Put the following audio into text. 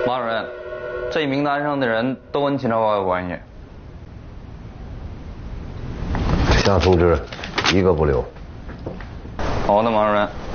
马主任，这一名单上的人都跟秦朝华有关系。 夏同志，一个不留。 好的，马主任。